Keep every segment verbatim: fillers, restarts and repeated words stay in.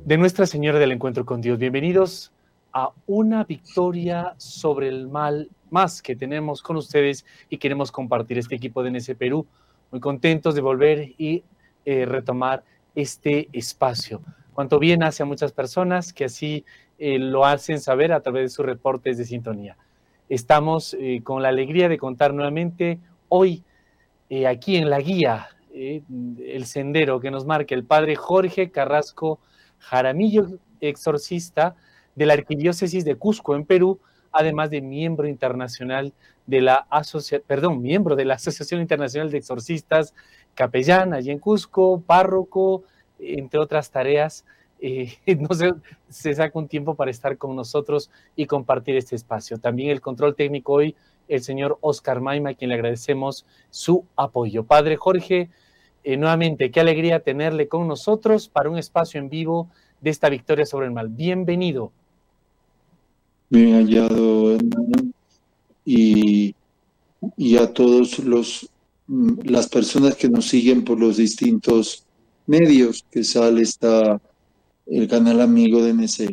de Nuestra Señora del Encuentro con Dios. Bienvenidos a una victoria sobre el mal más que tenemos con ustedes y queremos compartir este equipo de N S Perú. Muy contentos de volver y eh, retomar este espacio. Cuanto bien hace a muchas personas que así eh, lo hacen saber a través de sus reportes de sintonía. Estamos eh, con la alegría de contar nuevamente hoy eh, aquí en la guía, eh, el sendero que nos marca el padre Jorge Carrasco Jaramillo, exorcista de la Arquidiócesis de Cusco en Perú, además de miembro internacional de la asocia perdón, miembro de la Asociación Internacional de Exorcistas, capellán allí en Cusco, párroco, entre otras tareas. Eh, no sé, se saca un tiempo para estar con nosotros y compartir este espacio. También el control técnico hoy, el señor Oscar Maima, a quien le agradecemos su apoyo. Padre Jorge, eh, nuevamente, qué alegría tenerle con nosotros para un espacio en vivo de esta victoria sobre el mal. Bienvenido. Bien hallado, hermano, y, y a todos los las personas que nos siguen por los distintos medios que sale está el canal amigo de N S.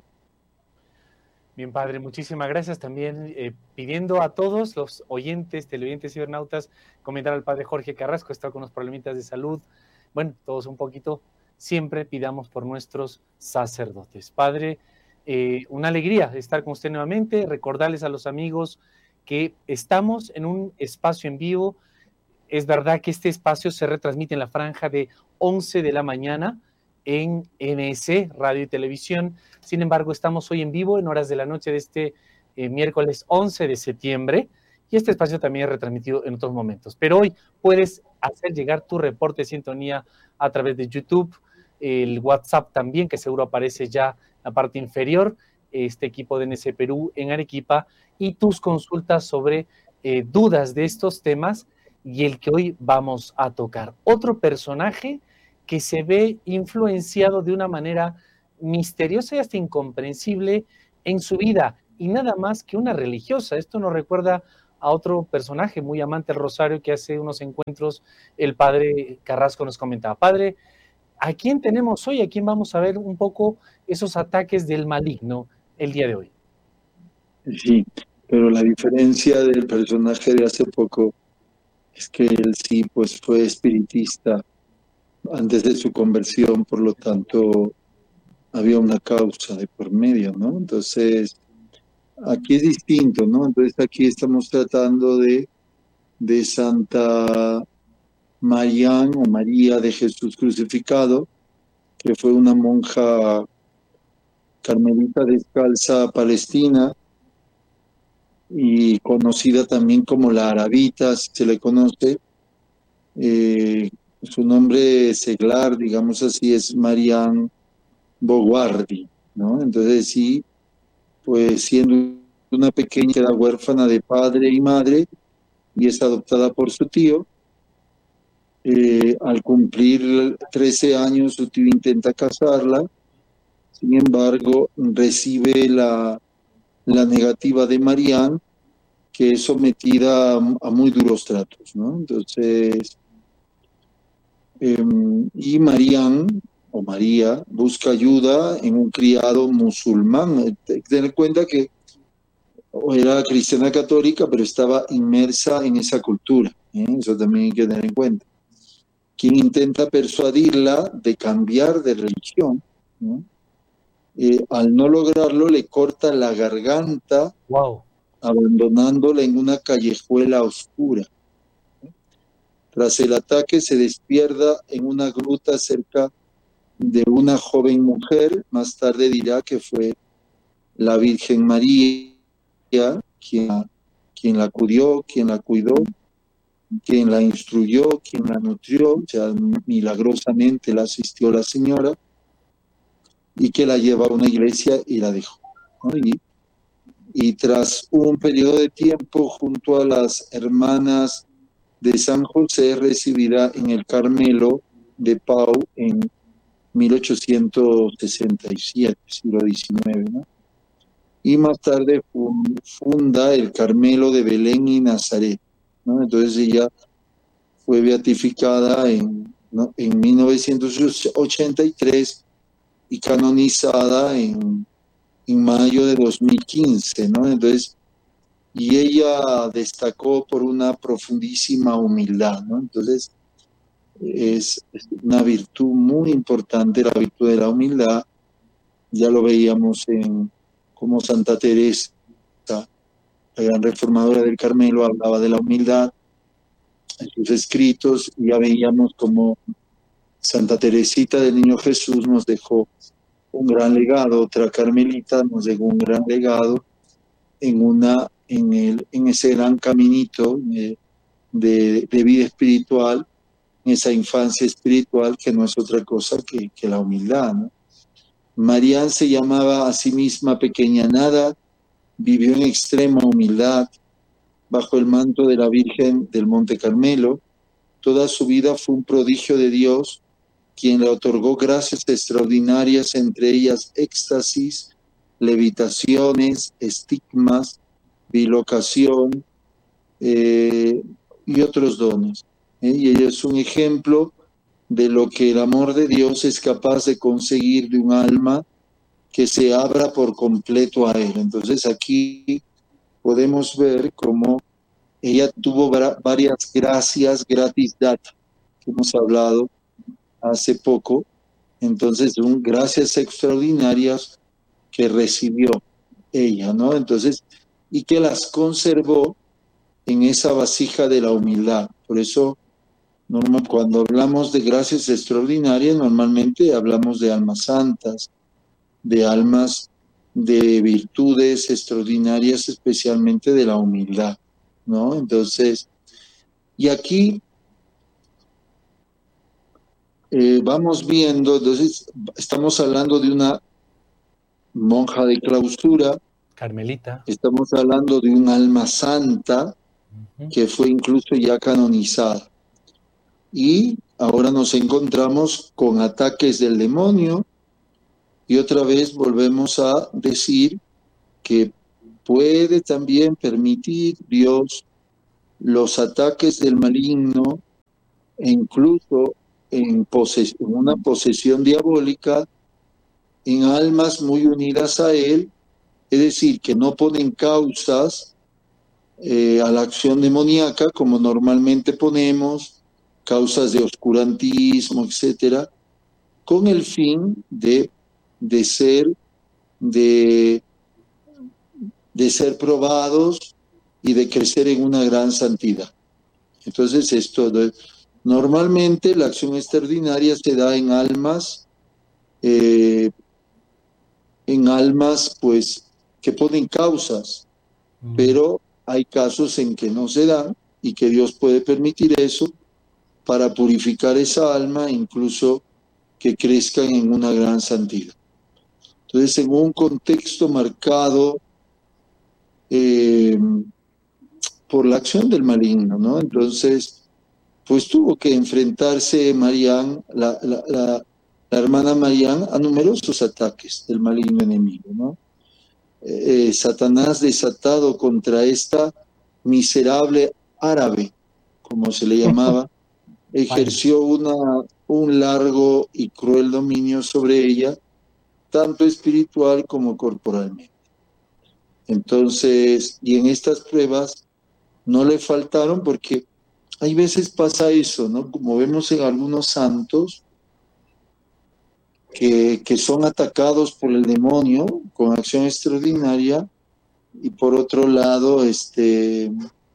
Bien, padre, muchísimas gracias. También eh, pidiendo a todos los oyentes, televidentes y cibernautas, comentar al padre Jorge Carrasco, está con unos problemitas de salud. Bueno, todos un poquito, siempre pidamos por nuestros sacerdotes. Padre, eh, una alegría estar con usted nuevamente, recordarles a los amigos que estamos en un espacio en vivo. Es verdad que este espacio se retransmite en la franja de once de la mañana en N S, Radio y Televisión. Sin embargo, estamos hoy en vivo en horas de la noche de este eh, miércoles once de septiembre, y este espacio también es retransmitido en otros momentos. Pero hoy puedes hacer llegar tu reporte de sintonía a través de YouTube, el WhatsApp también, que seguro aparece ya en la parte inferior, este equipo de N S Perú en Arequipa, y tus consultas sobre eh, dudas de estos temas y el que hoy vamos a tocar. Otro personaje que se ve influenciado de una manera misteriosa y hasta incomprensible en su vida, y nada más que una religiosa. Esto nos recuerda a otro personaje muy amante del rosario que hace unos encuentros el padre Carrasco nos comentaba. Padre, ¿a quién tenemos hoy? ¿A quién vamos a ver un poco esos ataques del maligno el día de hoy? Sí, pero la diferencia del personaje de hace poco es que él sí pues fue espiritista antes de su conversión, por lo tanto había una causa de por medio, ¿no? Entonces aquí es distinto, ¿no? Entonces aquí estamos tratando de, de Santa Marián o María de Jesús crucificado, que fue una monja carmelita descalza palestina y conocida también como la Arabita, si se le conoce. Eh, su nombre seglar, digamos así, es Marián Boguardi, ¿no? Entonces sí, pues siendo una pequeña, queda huérfana de padre y madre y es adoptada por su tío. Eh, al cumplir trece años, su tío intenta casarla, sin embargo, recibe la, la negativa de Marián, que es sometida a, a muy duros tratos, ¿no? Entonces, eh, y Marián, o María, busca ayuda en un criado musulmán. Ten en cuenta que era cristiana católica, pero estaba inmersa en esa cultura, ¿eh? Eso también hay que tener en cuenta. Quien intenta persuadirla de cambiar de religión, ¿no? Eh, al no lograrlo, le corta la garganta, wow, abandonándola en una callejuela oscura. Tras el ataque, se despierta en una gruta cerca de una joven mujer. Más tarde dirá que fue la Virgen María quien, quien la cuidó, quien la cuidó, quien la instruyó, quien la nutrió, o sea, milagrosamente la asistió la señora, y que la lleva a una iglesia y la dejó, ¿no? Y, y tras un periodo de tiempo junto a las hermanas de San José, recibirá en el Carmelo de Pau en mil ochocientos sesenta y siete, siglo diecinueve, ¿no? Y más tarde funda el Carmelo de Belén y Nazaret, ¿no? Entonces ella fue beatificada en, ¿no? en mil novecientos ochenta y tres y canonizada en, en mayo de dos mil quince, ¿no? Entonces, y ella destacó por una profundísima humildad, ¿no? Entonces, es, es una virtud muy importante, la virtud de la humildad. Ya lo veíamos en como Santa Teresa, la gran reformadora del Carmelo, hablaba de la humildad en sus escritos, y ya veíamos como Santa Teresita del Niño Jesús nos dejó un gran legado, otra carmelita nos dejó un gran legado en, una, en, el, en ese gran caminito de, de, de vida espiritual, en esa infancia espiritual que no es otra cosa que, que la humildad, ¿no? Marián se llamaba a sí misma pequeña nada, vivió en extrema humildad bajo el manto de la Virgen del Monte Carmelo. Toda su vida fue un prodigio de Dios, quien le otorgó gracias extraordinarias, entre ellas éxtasis, levitaciones, estigmas, bilocación eh, y otros dones. ¿eh? Y ella es un ejemplo de lo que el amor de Dios es capaz de conseguir de un alma que se abra por completo a Él. Entonces aquí podemos ver cómo ella tuvo varias gracias gratis data, que hemos hablado hace poco. Entonces son gracias extraordinarias que recibió ella, ¿no? Entonces, y que las conservó en esa vasija de la humildad. Por eso, normal, cuando hablamos de gracias extraordinarias, normalmente hablamos de almas santas, de almas de virtudes extraordinarias, especialmente de la humildad, ¿no? Entonces, y aquí eh, vamos viendo, entonces, estamos hablando de una monja de clausura, carmelita, estamos hablando de un alma santa uh-huh. que fue incluso ya canonizada. Y ahora nos encontramos con ataques del demonio, y otra vez volvemos a decir que puede también permitir Dios los ataques del maligno, e incluso en, poses- en una posesión diabólica, en almas muy unidas a Él, es decir, que no ponen causas eh, a la acción demoníaca, como normalmente ponemos, causas de oscurantismo, etcétera, con el fin de, de ser de, de ser probados y de crecer en una gran santidad. Entonces, esto normalmente la acción extraordinaria se da en almas, eh, en almas, pues, que ponen causas, mm. pero hay casos en que no se dan y que Dios puede permitir eso para purificar esa alma, incluso que crezcan en una gran santidad. Entonces, en un contexto marcado eh, por la acción del maligno, ¿no? Entonces, pues tuvo que enfrentarse Marián, la, la, la, la hermana Marián, a numerosos ataques del maligno enemigo, ¿no? Eh, Satanás desatado contra esta miserable árabe, como se le llamaba, ejerció una, un largo y cruel dominio sobre ella, tanto espiritual como corporalmente. Entonces, y en estas pruebas no le faltaron, porque hay veces pasa eso, ¿no? Como vemos en algunos santos que, que son atacados por el demonio con acción extraordinaria, y por otro lado, este,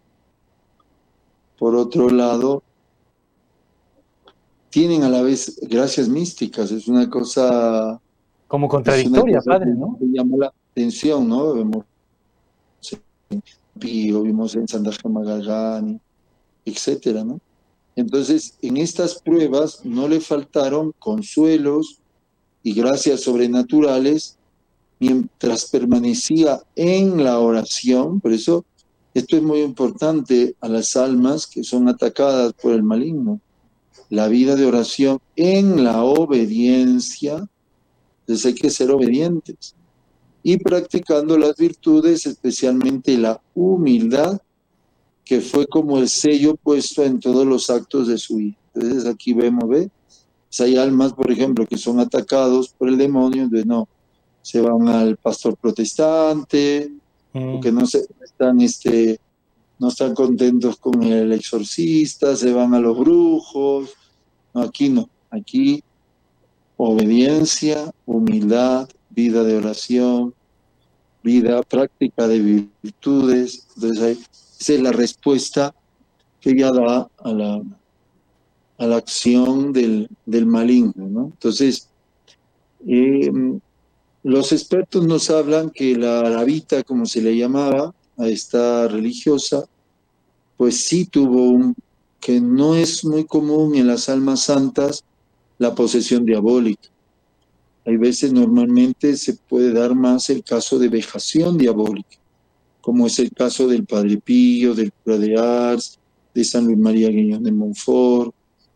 por otro lado, tienen a la vez gracias místicas. Es una cosa como contradictoria, cosa padre, ¿no? Que llama la atención, ¿no? Vemos en Pío, vimos en Santa Gemma Galgani, etcétera, ¿no? Entonces, en estas pruebas no le faltaron consuelos y gracias sobrenaturales mientras permanecía en la oración. Por eso, esto es muy importante a las almas que son atacadas por el maligno. La vida de oración en la obediencia, entonces hay que ser obedientes. Y practicando las virtudes, especialmente la humildad, que fue como el sello puesto en todos los actos de su vida. Entonces aquí vemos, ¿ve? hay almas, por ejemplo, que son atacados por el demonio, de no, se van al pastor protestante, Mm. porque no se, están, este, no están contentos con el exorcista, se van a los brujos. No, aquí no, aquí obediencia, humildad, vida de oración, vida práctica de virtudes. Entonces, ahí, esa es la respuesta que ella da a la, a la acción del, del maligno, ¿no? Entonces, eh, los expertos nos hablan que la arabita, como se le llamaba a esta religiosa, pues sí tuvo un, que no es muy común en las almas santas, la posesión diabólica. Hay veces, normalmente se puede dar más el caso de vejación diabólica, como es el caso del Padre Pío, del cura de Ars, de San Luis María Guiñón de Montfort,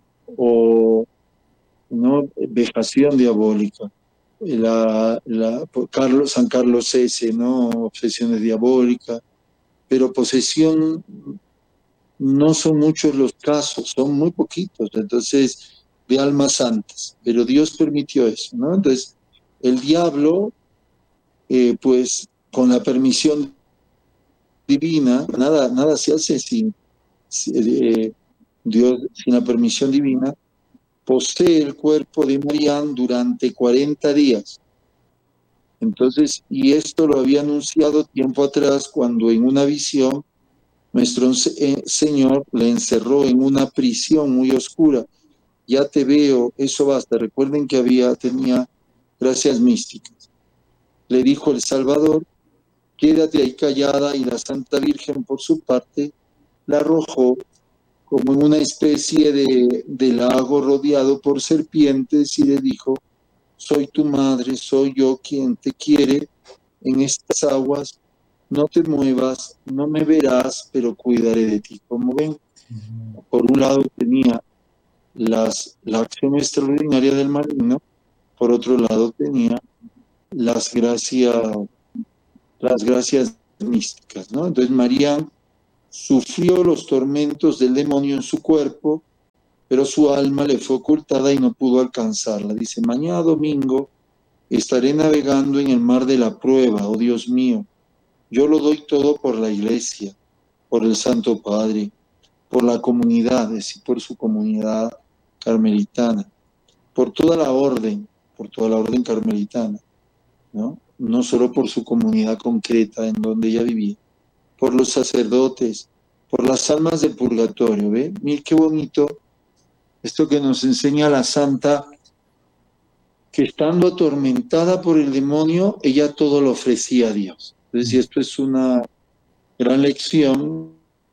o ¿no? Vejación diabólica. La, la, Carlos, San Carlos ese, ¿no? Obsesiones diabólicas, pero posesión no son muchos los casos, son muy poquitos, entonces, de almas santas, pero Dios permitió eso, ¿no? Entonces, el diablo, eh, pues, con la permisión divina, nada, nada se hace sin, eh, Dios, sin la permisión divina, posee el cuerpo de Marián durante cuarenta días. Entonces, y esto lo había anunciado tiempo atrás cuando en una visión nuestro eh, Señor le encerró en una prisión muy oscura. Ya te veo, eso basta. Recuerden que había, tenía gracias místicas. Le dijo el Salvador, quédate ahí callada, y la Santa Virgen, por su parte, la arrojó como en una especie de, de lago rodeado por serpientes y le dijo, soy tu madre, soy yo quien te quiere en estas aguas, no te muevas, no me verás, pero cuidaré de ti. Como ven, por un lado tenía las, la acción extraordinaria del maligno, por otro lado tenía las gracias, las gracias místicas, ¿no? Entonces María sufrió los tormentos del demonio en su cuerpo, pero su alma le fue ocultada y no pudo alcanzarla. Dice, mañana domingo estaré navegando en el mar de la prueba, oh Dios mío. Yo lo doy todo por la Iglesia, por el Santo Padre, por la comunidad, es decir, por su comunidad carmelitana, por toda la orden, por toda la orden carmelitana, ¿no? No solo por su comunidad concreta en donde ella vivía, por los sacerdotes, por las almas del purgatorio, ¿ve? Mira qué bonito esto que nos enseña la santa, que estando atormentada por el demonio, ella todo lo ofrecía a Dios. Entonces, y esto es una gran lección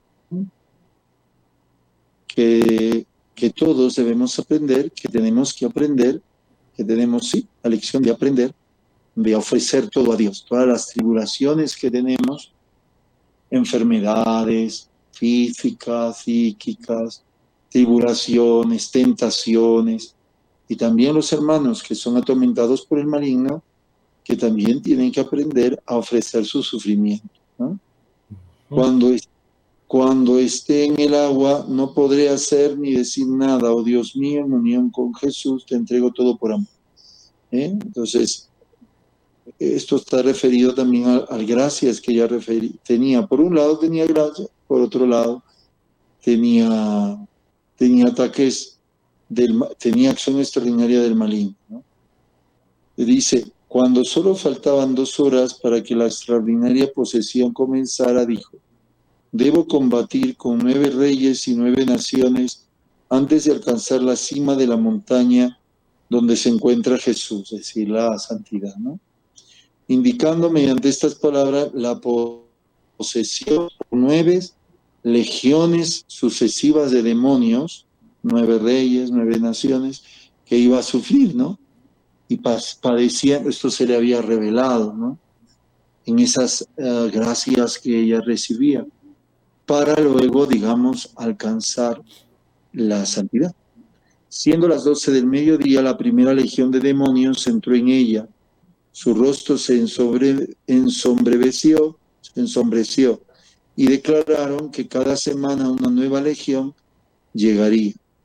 que, que todos debemos aprender, que tenemos que aprender, que tenemos, sí, la lección de aprender, de ofrecer todo a Dios. Todas las tribulaciones que tenemos, enfermedades físicas, psíquicas, tribulaciones, tentaciones, y también los hermanos que son atormentados por el maligno, que también tienen que aprender a ofrecer su sufrimiento, ¿no? Cuando, cuando esté en el agua, no podré hacer ni decir nada, oh Dios mío, en unión con Jesús, te entrego todo por amor. ¿Eh? Entonces, esto está referido también a, a gracias que ella referi- tenía. Por un lado tenía gracia, por otro lado tenía, tenía ataques, del, tenía acción extraordinaria del maligno, ¿no? Dice, cuando solo faltaban dos horas para que la extraordinaria posesión comenzara, dijo, debo combatir con nueve reyes y nueve naciones antes de alcanzar la cima de la montaña donde se encuentra Jesús, es decir, la santidad, ¿no? Indicando mediante estas palabras la posesión por nueve legiones sucesivas de demonios, nueve reyes, nueve naciones, que iba a sufrir, ¿no? Y padecía, esto se le había revelado, ¿no? En esas uh, gracias que ella recibía, para luego, digamos, alcanzar la santidad. Siendo las doce del mediodía, la primera legión de demonios entró en ella. Su rostro se ensombre, ensombreció, se ensombreció y declararon que cada semana una nueva legión llegaría.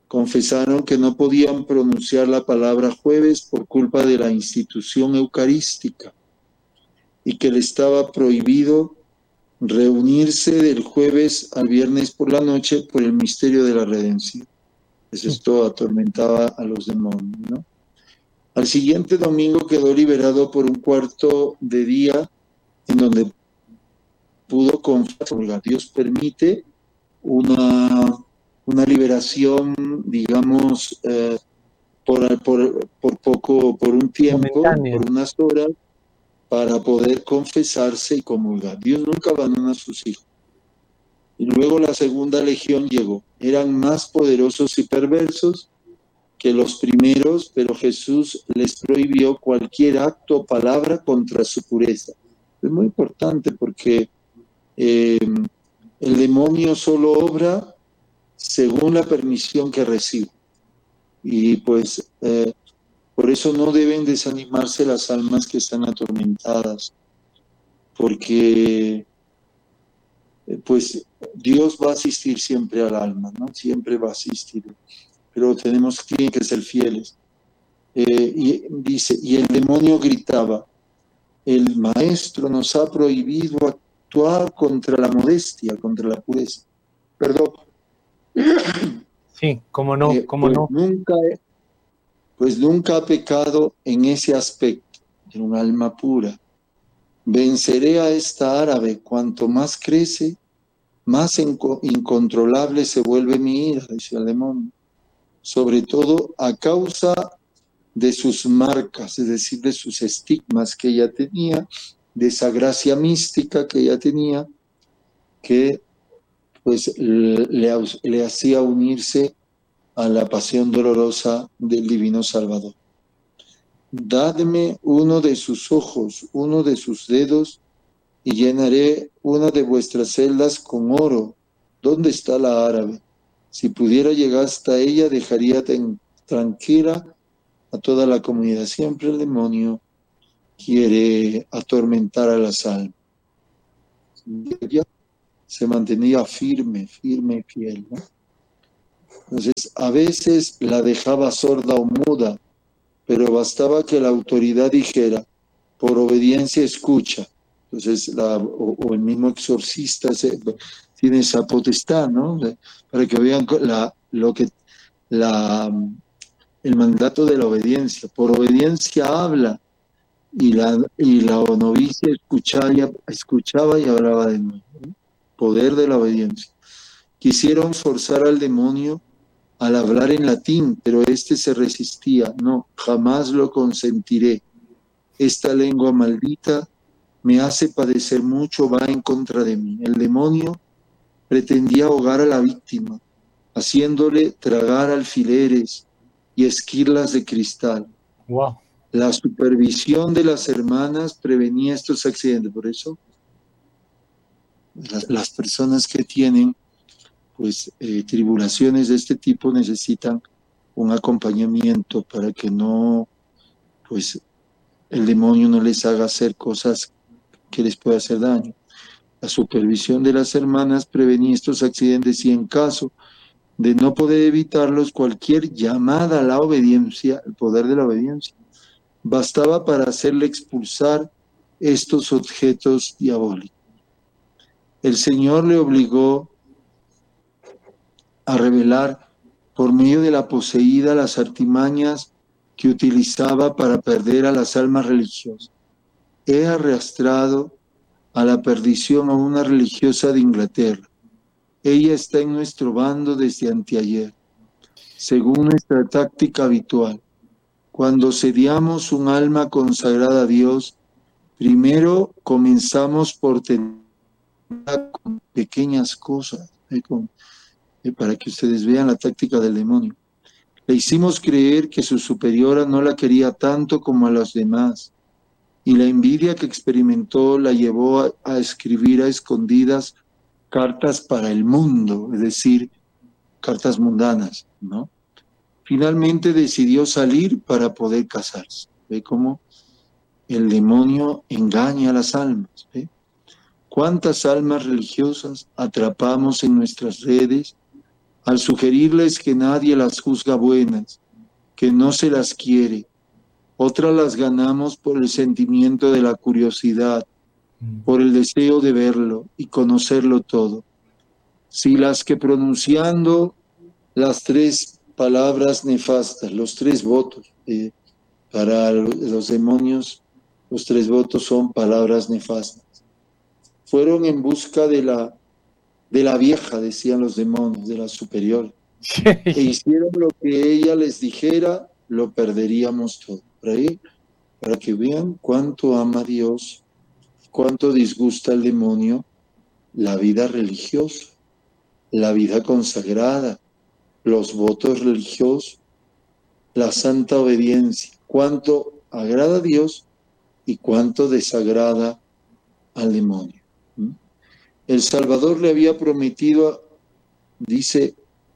Confesaron que no podían pronunciar la palabra jueves por culpa de la institución eucarística y que le estaba prohibido reunirse del jueves al viernes por la noche por el misterio de la redención. Eso esto atormentaba a los demonios, ¿no? Al siguiente domingo quedó liberado por un cuarto de día en donde pudo confesar. Dios permite una, una liberación, digamos, eh, por, por, por poco, por un tiempo, Momentánea. por unas horas, para poder confesarse y comulgar. Dios nunca abandona a sus hijos. Y luego la segunda legión llegó. Eran más poderosos y perversos que los primeros, pero Jesús les prohibió cualquier acto o palabra contra su pureza. Es muy importante porque eh, el demonio solo obra según la permisión que recibe. Y pues eh, por eso no deben desanimarse las almas que están atormentadas, porque pues Dios va a asistir siempre al alma, ¿no? Siempre va a asistir, pero tenemos que ser fieles. Eh, y dice, y el demonio gritaba, el maestro nos ha prohibido actuar contra la modestia, contra la pureza. Perdón. Sí, cómo no, Eh, cómo pues no. Nunca, pues nunca ha pecado en ese aspecto, de un alma pura. Venceré a esta árabe, cuanto más crece, más incontrolable se vuelve mi ira, dice el demonio, sobre todo a causa de sus marcas, es decir, de sus estigmas que ella tenía, de esa gracia mística que ella tenía, que pues le, le hacía unirse a la pasión dolorosa del Divino Salvador. Dadme uno de sus ojos, uno de sus dedos, y llenaré una de vuestras celdas con oro. ¿Dónde está la árabe? Si pudiera llegar hasta ella, dejaría ten, tranquila a toda la comunidad. Siempre el demonio quiere atormentar a las almas. Ella se mantenía firme, firme y fiel, ¿no? Entonces, a veces la dejaba sorda o muda, pero bastaba que la autoridad dijera, por obediencia escucha. Entonces, la, o, o el mismo exorcista se, tiene esa potestad, ¿no? Para que vean la, lo que, la, el mandato de la obediencia. Por obediencia habla, y la, y la novicia escuchaba, escuchaba y hablaba de nuevo, ¿no? Poder de la obediencia. Quisieron forzar al demonio al hablar en latín, pero éste se resistía. No, jamás lo consentiré. Esta lengua maldita me hace padecer mucho, va en contra de mí. El demonio pretendía ahogar a la víctima, haciéndole tragar alfileres y esquirlas de cristal. Wow. La supervisión de las hermanas prevenía estos accidentes. Por eso, las, las personas que tienen pues eh, tribulaciones de este tipo necesitan un acompañamiento para que no, pues el demonio no les haga hacer cosas que les pueda hacer daño. La supervisión de las hermanas prevenía estos accidentes y en caso de no poder evitarlos, cualquier llamada a la obediencia, el poder de la obediencia, bastaba para hacerle expulsar estos objetos diabólicos. El Señor le obligó a revelar por medio de la poseída las artimañas que utilizaba para perder a las almas religiosas. He arrastrado a la perdición a una religiosa de Inglaterra. Ella está en nuestro bando desde anteayer, según nuestra táctica habitual. Cuando sediamos un alma consagrada a Dios, primero comenzamos por tener con pequeñas cosas, ¿eh? con, eh, para que ustedes vean la táctica del demonio. Le hicimos creer que su superiora no la quería tanto como a los demás, y la envidia que experimentó la llevó a, a escribir a escondidas cartas para el mundo, es decir, cartas mundanas, ¿no? Finalmente decidió salir para poder casarse. ¿Ve cómo el demonio engaña a las almas? ¿Ve? ¿Cuántas almas religiosas atrapamos en nuestras redes al sugerirles que nadie las juzga buenas, que no se las quiere. Otras las ganamos por el sentimiento de la curiosidad, por el deseo de verlo y conocerlo todo. Si las que pronunciando las tres palabras nefastas, los tres votos, eh, para los demonios, los tres votos son palabras nefastas. Fueron en busca de la, de la vieja, decían los demonios, de la superior, e hicieron lo que ella les dijera, lo perderíamos todo. Por ahí, para que vean cuánto ama Dios, cuánto disgusta el demonio, la vida religiosa, la vida consagrada, los votos religiosos, la santa obediencia, cuánto agrada a Dios y cuánto desagrada al demonio. El Salvador le había prometido, dice,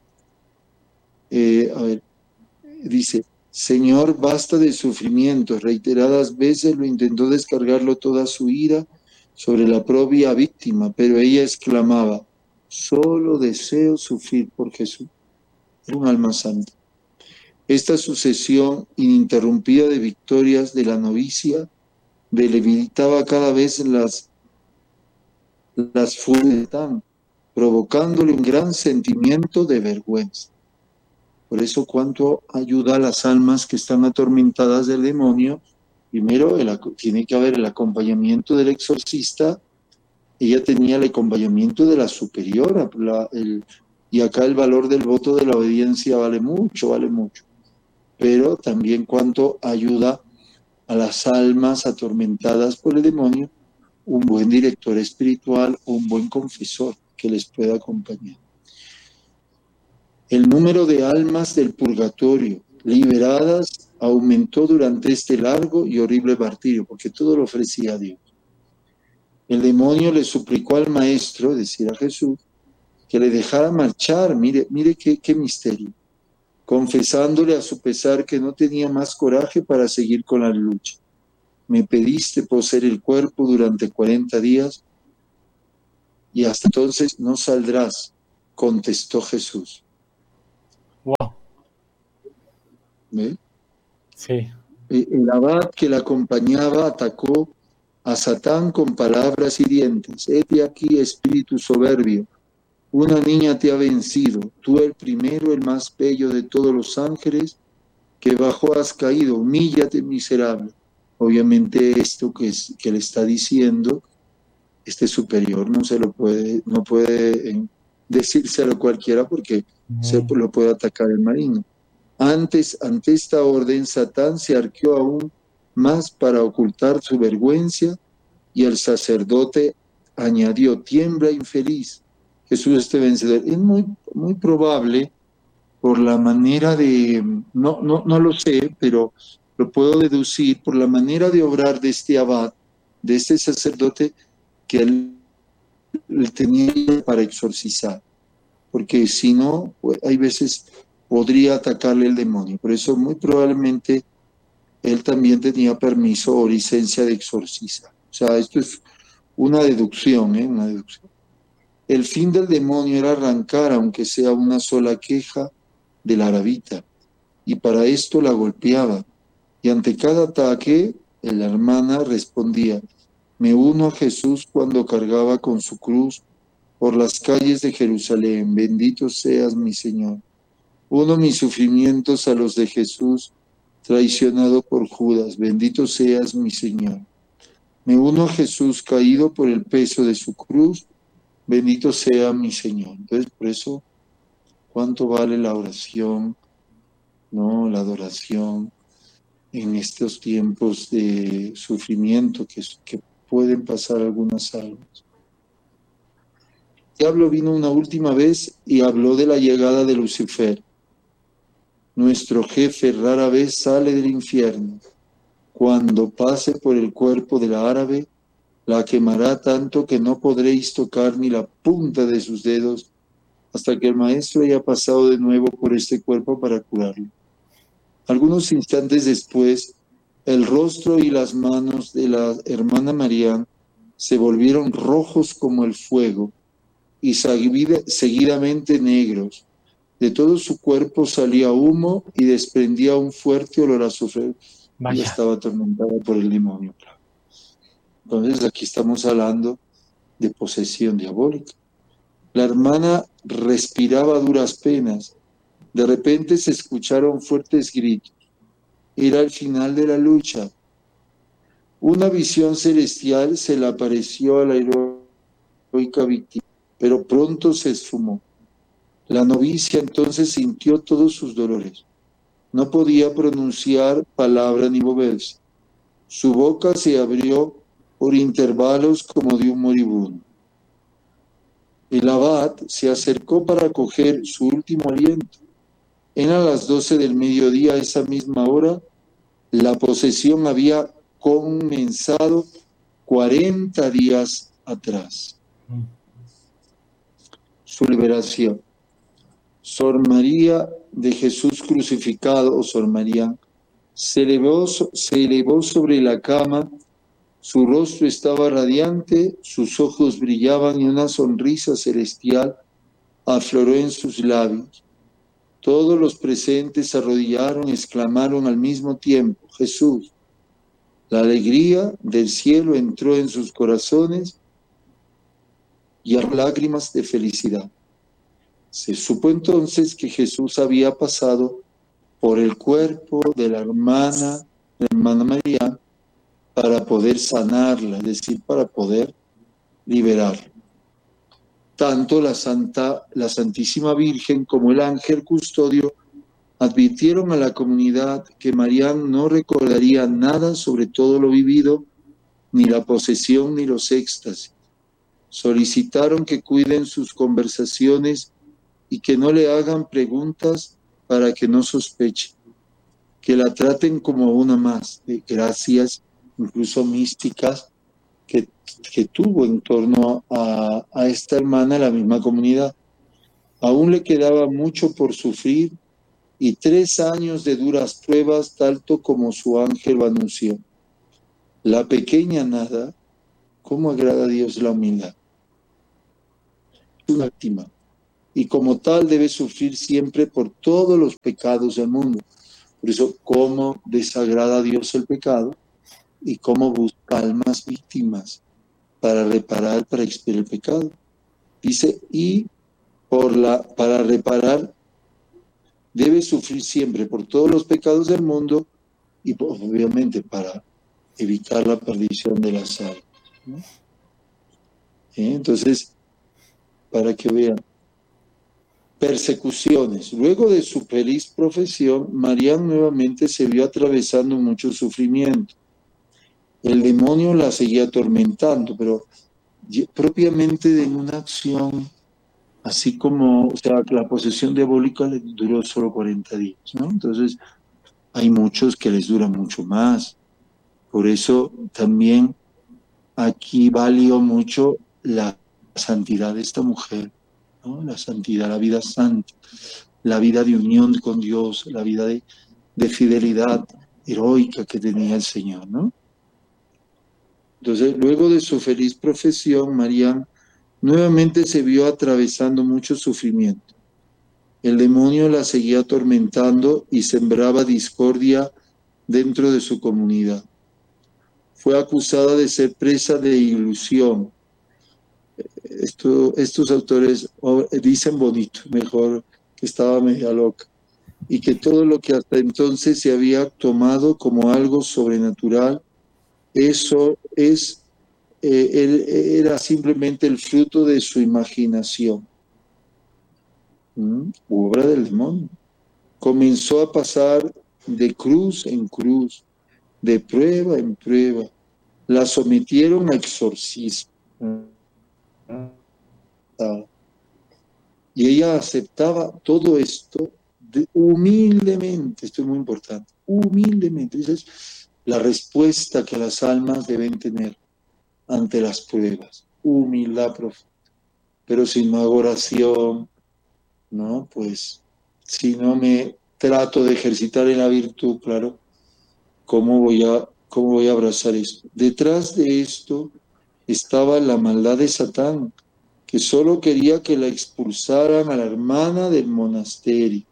eh, a ver, dice, Señor, basta de sufrimientos. Reiteradas veces lo intentó descargarlo toda su ira sobre la propia víctima, pero ella exclamaba, solo deseo sufrir por Jesús. Era un alma santa. Esta sucesión ininterrumpida de victorias de la novicia debilitaba cada vez las, las fuerzas, provocándole un gran sentimiento de vergüenza. Por eso, cuánto ayuda a las almas que están atormentadas del demonio. Primero, el, tiene que haber el acompañamiento del exorcista. Ella tenía el acompañamiento de la superiora. La, el, y acá el valor del voto de la obediencia vale mucho, vale mucho. Pero también cuánto ayuda a las almas atormentadas por el demonio, un buen director espiritual o un buen confesor que les pueda acompañar. El número de almas del purgatorio liberadas aumentó durante este largo y horrible martirio, porque todo lo ofrecía a Dios. El demonio le suplicó al maestro, es decir, a Jesús, que le dejara marchar. Mire, mire qué, qué misterio. Confesándole a su pesar que no tenía más coraje para seguir con la lucha. Me pediste poseer el cuerpo durante cuarenta días y hasta entonces no saldrás, contestó Jesús. Wow. ¿Ve? Sí. El abad que la acompañaba atacó a Satán con palabras hirientes. Hete aquí, espíritu soberbio, una niña te ha vencido, tú el primero, el más bello de todos los ángeles, que bajo has caído, humíllate miserable. Obviamente esto que, es, que le está diciendo este superior no se lo puede, no puede decírselo cualquiera porque mm. se lo puede atacar el maligno. Antes, ante esta orden, Satán se arqueó aún más para ocultar su vergüenza y el sacerdote añadió, tiembla infeliz, Jesús este vencedor. Es muy, muy probable, por la manera de, no, no, no lo sé, pero lo puedo deducir, por la manera de obrar de este abad, de este sacerdote, que él, él tenía para exorcizar. Porque si no, pues, hay veces podría atacarle el demonio. Por eso muy probablemente él también tenía permiso o licencia de exorcizar. O sea, esto es una deducción, ¿eh? Una deducción. El fin del demonio era arrancar, aunque sea una sola queja, de la arabita. Y para esto la golpeaba. Y ante cada ataque, la hermana respondía, me uno a Jesús cuando cargaba con su cruz por las calles de Jerusalén. Bendito seas, mi Señor. Uno mis sufrimientos a los de Jesús, traicionado por Judas. Bendito seas, mi Señor. Me uno a Jesús caído por el peso de su cruz. Bendito sea mi Señor. Entonces, por eso, ¿cuánto vale la oración, no, la adoración en estos tiempos de sufrimiento que, que pueden pasar algunas almas? El diablo vino una última vez y habló de la llegada de Lucifer. Nuestro jefe rara vez sale del infierno. Cuando pase por el cuerpo de la árabe, la quemará tanto que no podréis tocar ni la punta de sus dedos hasta que el maestro haya pasado de nuevo por este cuerpo para curarlo. Algunos instantes después, el rostro y las manos de la hermana Marián se volvieron rojos como el fuego y seguidamente negros, De todo su cuerpo salía humo y desprendía un fuerte olor a azufre. Ya estaba atormentada por el demonio. Entonces aquí estamos hablando de posesión diabólica. La hermana respiraba a duras penas. De repente se escucharon fuertes gritos. Era el final de la lucha. Una visión celestial se le apareció a la heroica víctima, pero pronto se esfumó. La novicia entonces sintió todos sus dolores. No podía pronunciar palabra ni moverse. Su boca se abrió por intervalos como de un moribundo. El abad se acercó para coger su último aliento. Eran las doce del mediodía, a esa misma hora. La posesión había comenzado cuarenta días atrás. Su liberación. Sor María de Jesús crucificado, o Sor María, se elevó, se elevó sobre la cama. Su rostro estaba radiante, sus ojos brillaban y una sonrisa celestial afloró en sus labios. Todos los presentes se arrodillaron y exclamaron al mismo tiempo: Jesús. La alegría del cielo entró en sus corazones y a lágrimas de felicidad. Se supo entonces que Jesús había pasado por el cuerpo de la hermana, la hermana María, para poder sanarla, es decir, para poder liberarla. Tanto la Santa, la Santísima Virgen como el ángel custodio advirtieron a la comunidad que Marián no recordaría nada sobre todo lo vivido, ni la posesión ni los éxtasis. Solicitaron que cuiden sus conversaciones y que no le hagan preguntas para que no sospeche, que la traten como una más de gracias, incluso místicas, que, que tuvo en torno a, a esta hermana la misma comunidad. Aún le quedaba mucho por sufrir y tres años de duras pruebas, tanto como su ángel lo anunció. La pequeña nada, ¿cómo agrada a Dios la humildad? Una víctima, y como tal debe sufrir siempre por todos los pecados del mundo. Por eso, ¿cómo desagrada a Dios el pecado? Y cómo busca almas víctimas para reparar, para expiar el pecado. Dice, y por la, para reparar debe sufrir siempre por todos los pecados del mundo y obviamente para evitar la perdición de las almas, ¿no? ¿Eh? Entonces, para que vean, persecuciones. Luego de su feliz profesión, Marián nuevamente se vio atravesando mucho sufrimiento. El demonio la seguía atormentando, pero propiamente en una acción, así como, o sea, la posesión diabólica le duró solo cuarenta días, ¿no? Entonces, hay muchos que les dura mucho más. Por eso también aquí valió mucho la santidad de esta mujer, ¿no? La santidad, la vida santa, la vida de unión con Dios, la vida de, de fidelidad heroica que tenía el Señor, ¿no? Entonces, luego de su feliz profesión, Marián nuevamente se vio atravesando mucho sufrimiento. El demonio la seguía atormentando y sembraba discordia dentro de su comunidad. Fue acusada de ser presa de ilusión. Esto, estos autores dicen bonito, mejor que estaba media loca, y que todo lo que hasta entonces se había tomado como algo sobrenatural, eso es, eh, él, era simplemente el fruto de su imaginación, ¿Mm? obra del demonio. Comenzó a pasar de cruz en cruz, de prueba en prueba. La sometieron a exorcismo. Y ella aceptaba todo esto de, humildemente. Esto es muy importante, humildemente. Esa es la respuesta que las almas deben tener ante las pruebas, humildad profunda. Pero si no hago oración, ¿no? Pues si no me trato de ejercitar en la virtud, claro, ¿cómo voy a, cómo voy a abrazar esto? Detrás de esto estaba la maldad de Satán, que solo quería que la expulsaran a la hermana del monasterio.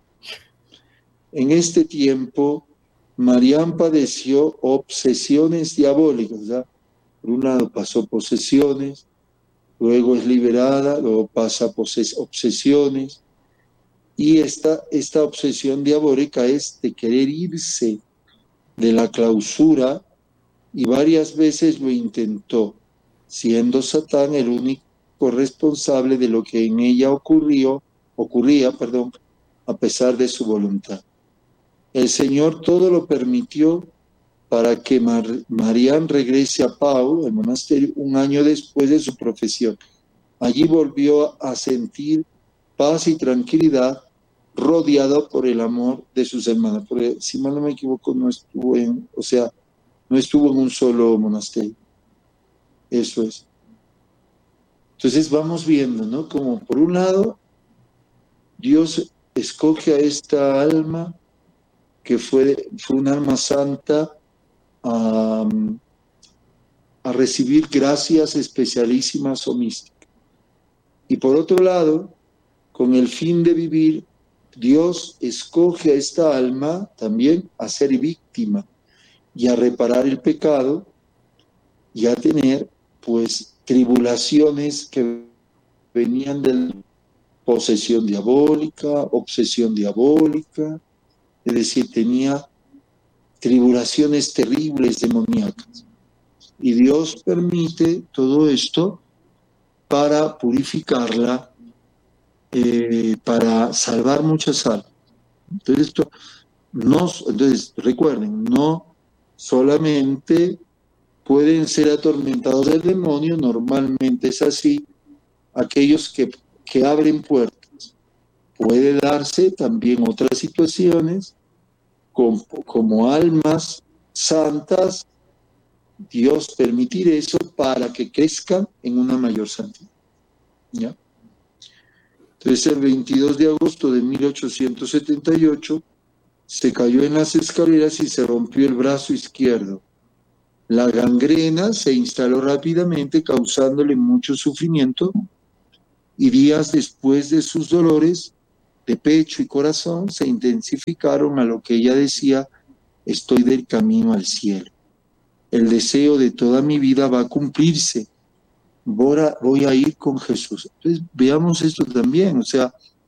En este tiempo, Marián padeció obsesiones diabólicas, ¿verdad? Por un lado pasó posesiones, luego es liberada, luego pasa poses- obsesiones, y esta, esta obsesión diabólica es de querer irse de la clausura, y varias veces lo intentó, siendo Satán el único responsable de lo que en ella ocurrió, ocurría, perdón, a pesar de su voluntad. El Señor todo lo permitió para que Mar- Marián regrese a Pau, el monasterio, un año después de su profesión. Allí volvió a sentir paz y tranquilidad, rodeado por el amor de sus hermanas. Porque, si mal no me equivoco, no estuvo en, o sea, no estuvo en un solo monasterio. Eso es. Entonces vamos viendo, ¿no? Como por un lado, Dios escoge a esta alma que fue, fue un alma santa a, a recibir gracias especialísimas o místicas. Y por otro lado, con el fin de vivir, Dios escoge a esta alma también a ser víctima y a reparar el pecado y a tener, pues, tribulaciones que venían de la posesión diabólica, obsesión diabólica, es decir, tenía tribulaciones terribles demoníacas. Y Dios permite todo esto para purificarla, eh, para salvar muchas almas. Entonces, esto no, entonces, recuerden, no solamente pueden ser atormentados del demonio, normalmente es así, aquellos que, que abren puertas. Puede darse también otras situaciones, como, como almas santas, Dios permitir eso para que crezcan en una mayor santidad. ¿Ya? Entonces, el veintidós de agosto de mil ochocientos setenta y ocho, se cayó en las escaleras y se rompió el brazo izquierdo. La gangrena se instaló rápidamente, causándole mucho sufrimiento, y días después de sus dolores de pecho y corazón se intensificaron a lo que ella decía: estoy del camino al cielo. El deseo de toda mi vida va a cumplirse. Voy a, voy a ir con Jesús. Entonces, veamos esto también. O sea,